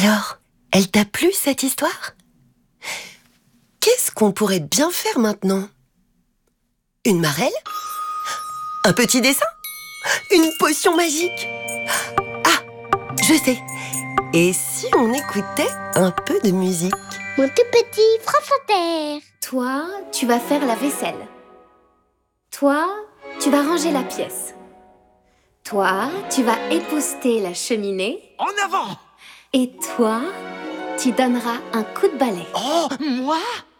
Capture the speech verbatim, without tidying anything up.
Alors, elle t'a plu cette histoire? Qu'est-ce qu'on pourrait bien faire maintenant? Une marelle? Un petit dessin? Une potion magique? Ah, je sais. Et si on écoutait un peu de musique? Mon tout petit France Inter. Toi, tu vas faire la vaisselle. Toi, tu vas ranger la pièce. Toi, tu vas épousseter la cheminée. En avant! Et toi, tu donneras un coup de balai. Oh, moi?